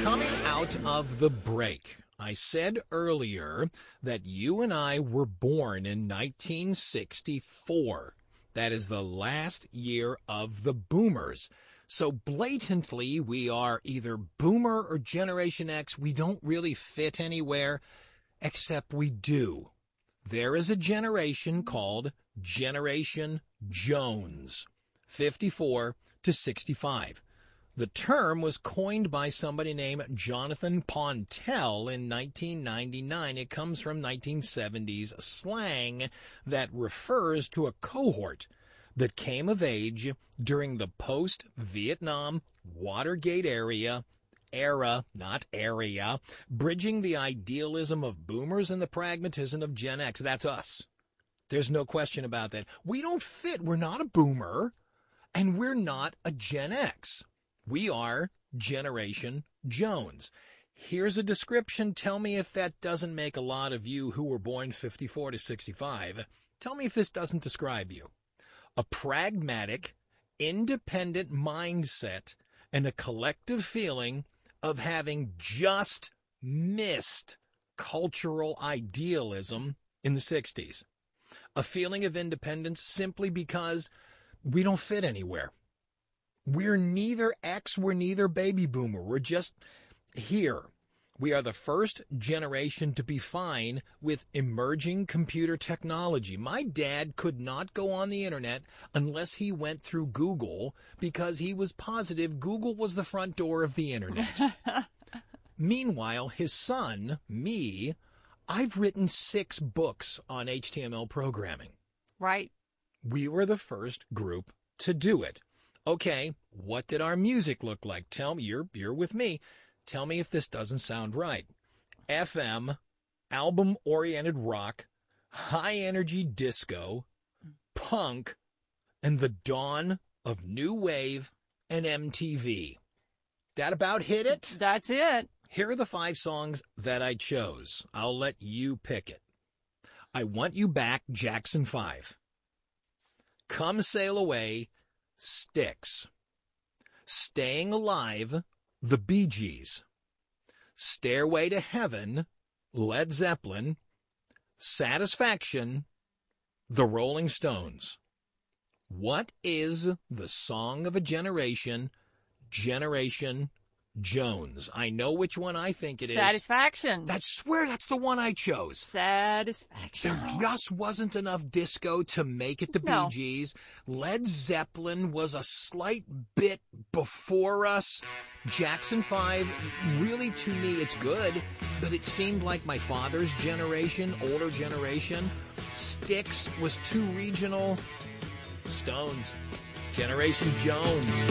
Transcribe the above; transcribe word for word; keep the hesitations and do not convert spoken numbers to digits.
Coming out of the break, I said earlier that you and I were born in nineteen sixty-four. That is the last year of the boomers. So blatantly, we are either boomer or Generation X. We don't really fit anywhere, except we do. There is a generation called Generation Jones, fifty-four to sixty-five. The term was coined by somebody named Jonathan Pontel in nineteen ninety-nine. It comes from nineteen seventies slang that refers to a cohort that came of age during the post-Vietnam Watergate area, era, not area, bridging the idealism of boomers and the pragmatism of Gen X. That's us. There's no question about that. We don't fit. We're not a boomer, and we're not a Gen X. We are Generation Jones. Here's a description. Tell me if that doesn't make a lot of you who were born fifty-four to sixty-five. Tell me if this doesn't describe you. A pragmatic, independent mindset and a collective feeling of having just missed cultural idealism in the sixties. A feeling of independence simply because we don't fit anywhere. We're neither X, we're neither baby boomer. We're just here. We are the first generation to be fine with emerging computer technology. My dad could not go on the internet unless he went through Google because he was positive Google was the front door of the internet. Meanwhile, his son, me, I've written six books on H T M L programming. Right. We were the first group to do it. Okay, what did our music look like? Tell me, you're, you're with me. Tell me if this doesn't sound right. F M, album-oriented rock, high-energy disco, punk, and the dawn of new wave and M T V. That about hit it? That's it. Here are the five songs that I chose. I'll let you pick it. I Want You Back, Jackson five. Come Sail Away, Styx. Staying Alive, The Bee Gees. Stairway to Heaven, Led Zeppelin. Satisfaction, The Rolling Stones. What is the song of a generation, Generation Jones? I know which one I think it is. Satisfaction. I swear that's the one I chose. Satisfaction. There just wasn't enough disco to make it to No. Bee Gees. Led Zeppelin was a slight bit before us. Jackson five, really to me it's good, but it seemed like my father's generation, older generation. Styx was too regional. Stones. Generation Jones.